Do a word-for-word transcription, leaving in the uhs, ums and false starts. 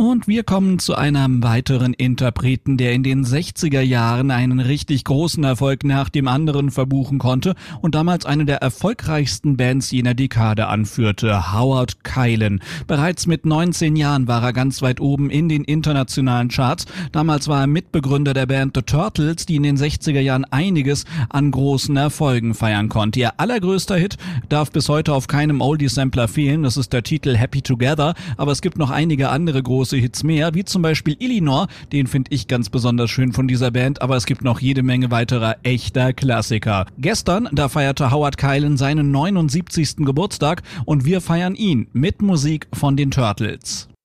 Und wir kommen zu einem weiteren Interpreten, der in den sechziger Jahren einen richtig großen Erfolg nach dem anderen verbuchen konnte und damals eine der erfolgreichsten Bands jener Dekade anführte, Howard Kaylan. Bereits mit neunzehn Jahren war er ganz weit oben in den internationalen Charts. Damals war er Mitbegründer der Band The Turtles, die in den sechziger Jahren einiges an großen Erfolgen feiern konnte. Ihr allergrößter Hit darf bis heute auf keinem Oldie-Sampler fehlen. Das ist der Titel Happy Together, aber es gibt noch einige andere große Hits mehr, wie zum Beispiel Illinois, den finde ich ganz besonders schön von dieser Band, aber es gibt noch jede Menge weiterer echter Klassiker. Gestern, da feierte Howard Kaylan seinen neunundsiebzigsten Geburtstag und wir feiern ihn mit Musik von den Turtles.